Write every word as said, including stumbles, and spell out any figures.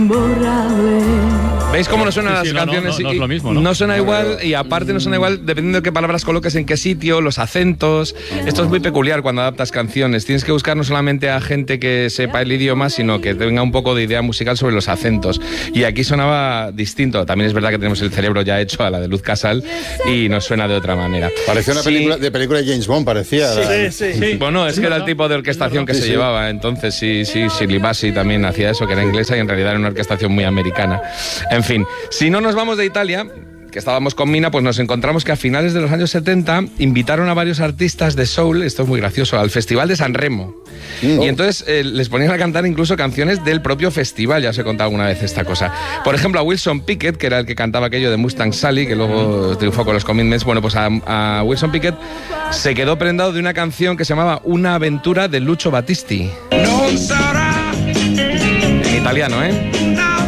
¿Veis cómo no suenan Sí, sí, las no, canciones? no, no, no es lo mismo, ¿no? No suena igual, y aparte no suena igual dependiendo de qué palabras coloques en qué sitio, los acentos. Esto es muy peculiar cuando adaptas canciones. Tienes que buscar no solamente a gente que sepa el idioma, sino que tenga un poco de idea musical sobre los acentos. Y aquí sonaba distinto. También es verdad que tenemos el cerebro ya hecho a la de Luz Casal y nos suena de otra manera. Parecía una Sí. película de película de James Bond, parecía. Sí, sí, sí. Bueno, es que era el tipo de orquestación que Sí, se sí. llevaba. Entonces, sí, sí, Shirley Bassey también hacía eso, que era inglesa y en realidad era una orquestación muy americana. En fin, si no nos vamos de Italia, que estábamos con Mina, pues nos encontramos que a finales de los años setenta invitaron a varios artistas de soul, esto es muy gracioso, al Festival de San Remo. Mm. Y entonces eh, les ponían a cantar incluso canciones del propio festival, ya os he contado alguna vez esta cosa. Por ejemplo, a Wilson Pickett, que era el que cantaba aquello de Mustang Sally, que luego triunfó con los Commitments, bueno, pues a, a Wilson Pickett se quedó prendado de una canción que se llamaba Una aventura de Lucio Battisti. En italiano, ¿eh?